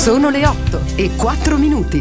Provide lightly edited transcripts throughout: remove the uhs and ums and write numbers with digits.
Sono le 8:04.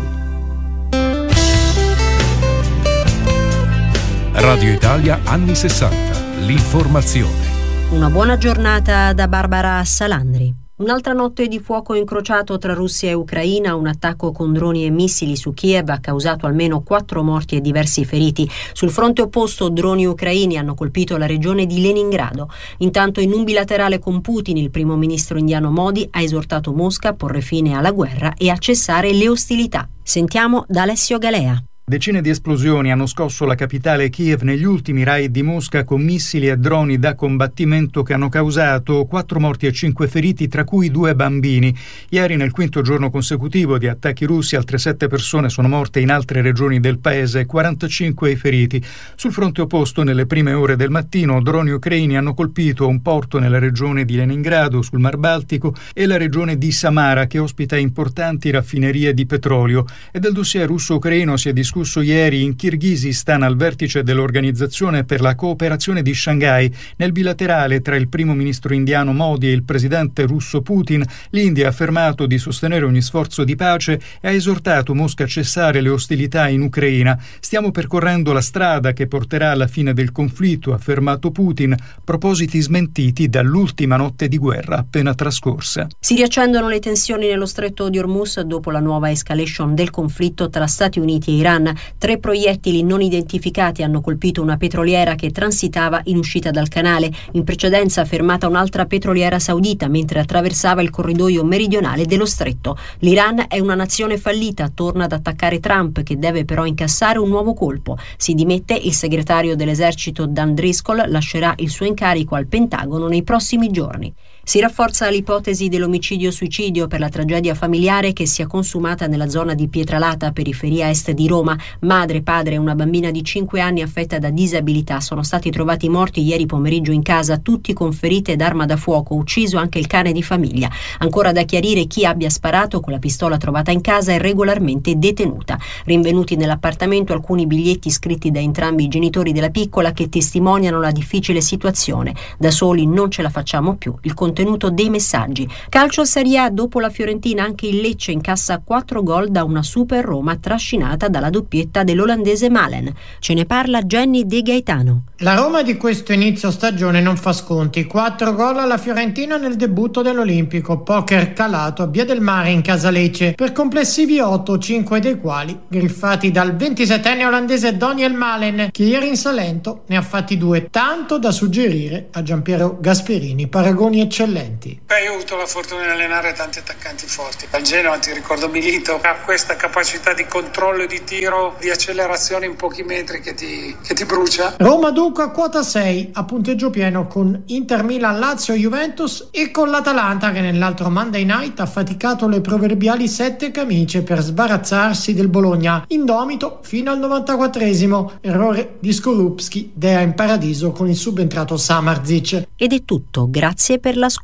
Radio Italia anni 60. L'informazione. Una buona giornata da Barbara Salandri. Un'altra notte di fuoco incrociato tra Russia e Ucraina, un attacco con droni e missili su Kiev ha causato almeno 4 morti e diversi feriti. Sul fronte opposto droni ucraini hanno colpito la regione di Leningrado. Intanto in un bilaterale con Putin il primo ministro indiano Modi ha esortato Mosca a porre fine alla guerra e a cessare le ostilità. Sentiamo da Alessio Galea. Decine di esplosioni hanno scosso la capitale Kiev negli ultimi raid di Mosca con missili e droni da combattimento che hanno causato 4 morti e 5 feriti, tra cui 2 bambini. Ieri, nel quinto giorno consecutivo di attacchi russi, altre 7 persone sono morte in altre regioni del paese e 45 i feriti. Sul fronte opposto, nelle prime ore del mattino, droni ucraini hanno colpito un porto nella regione di Leningrado, sul Mar Baltico, e la regione di Samara, che ospita importanti raffinerie di petrolio. E del dossier russo-ucraino si è discusso ieri in Kirghizistan al vertice dell'Organizzazione per la cooperazione di Shanghai. Nel bilaterale tra il primo ministro indiano Modi e il presidente russo Putin, l'India ha affermato di sostenere ogni sforzo di pace e ha esortato Mosca a cessare le ostilità in Ucraina. Stiamo percorrendo la strada che porterà alla fine del conflitto, ha affermato Putin, propositi smentiti dall'ultima notte di guerra appena trascorsa. Si riaccendono le tensioni nello stretto di Hormuz dopo la nuova escalation del conflitto tra Stati Uniti e Iran. 3 proiettili non identificati hanno colpito una petroliera che transitava in uscita dal canale. In precedenza fermata un'altra petroliera saudita mentre attraversava il corridoio meridionale dello stretto. L'Iran è una nazione fallita, torna ad attaccare Trump, che deve però incassare un nuovo colpo. Si dimette il segretario dell'esercito Dan Driscoll, lascerà il suo incarico al Pentagono nei prossimi giorni. Si rafforza l'ipotesi dell'omicidio-suicidio per la tragedia familiare che si è consumata nella zona di Pietralata, periferia est di Roma. Madre, padre e una bambina di 5 anni affetta da disabilità sono stati trovati morti ieri pomeriggio in casa, tutti con ferite ed arma da fuoco, ucciso anche il cane di famiglia. Ancora da chiarire chi abbia sparato con la pistola trovata in casa è regolarmente detenuta. Rinvenuti nell'appartamento alcuni biglietti scritti da entrambi i genitori della piccola che testimoniano la difficile situazione. Da soli non ce la facciamo più. Il contenuto dei messaggi. Calcio Serie A, dopo la Fiorentina anche il Lecce incassa 4 gol da una Super Roma trascinata dalla doppietta dell'olandese Malen. Ce ne parla Jenny De Gaetano. La Roma di questo inizio stagione non fa sconti. 4 gol alla Fiorentina nel debutto dell'Olimpico, poker calato a Via del Mare in casa Lecce, per complessivi 8, 5 dei quali griffati dal 27enne olandese Daniel Malen, che ieri in Salento ne ha fatti 2, tanto da suggerire a Giampiero Gasperini paragoni eccellenti. Io ho avuto la fortuna di allenare tanti attaccanti forti. Al Genoa ti ricordo Milito, ha questa capacità di controllo e di tiro, di accelerazione in pochi metri che ti brucia. Roma dunque a quota 6, a punteggio pieno con Inter, Milan, Lazio, Juventus e con l'Atalanta che nell'altro Monday Night ha faticato le proverbiali 7 camicie per sbarazzarsi del Bologna, indomito fino al 94esimo. Errore di Skorupski, dea in paradiso con il subentrato Samardzic. Ed è tutto, grazie per l'ascolto.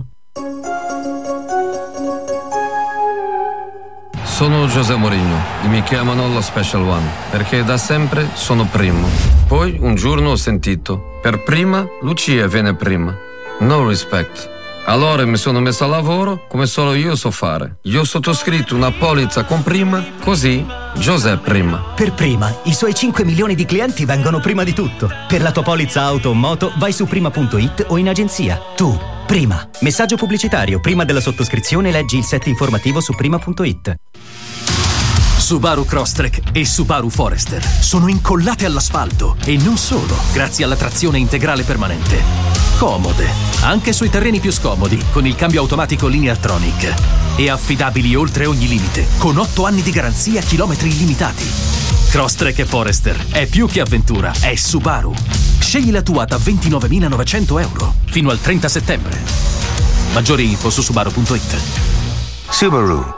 Sono José Mourinho e mi chiamano lo Special One perché da sempre sono primo. Poi un giorno ho sentito: per prima Lucia viene prima. No respect. Allora mi sono messo a lavoro come solo io so fare. Io ho sottoscritto una polizza con prima, così José prima. Per prima, i suoi 5 milioni di clienti vengono prima di tutto. Per la tua polizza auto o moto vai su prima.it o in agenzia. Tu, prima. Messaggio pubblicitario. Prima della sottoscrizione leggi il set informativo su prima.it. Subaru Crosstrek e Subaru Forester sono incollate all'asfalto e non solo, grazie alla trazione integrale permanente. Comode, anche sui terreni più scomodi, con il cambio automatico Lineartronic. E affidabili oltre ogni limite, con 8 anni di garanzia, chilometri illimitati. Crosstrek e Forester è più che avventura, è Subaru. Scegli la tua da €29.900 fino al 30 settembre. Maggiori info su subaru.it. Subaru.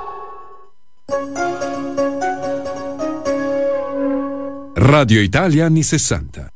Radio Italia anni 60.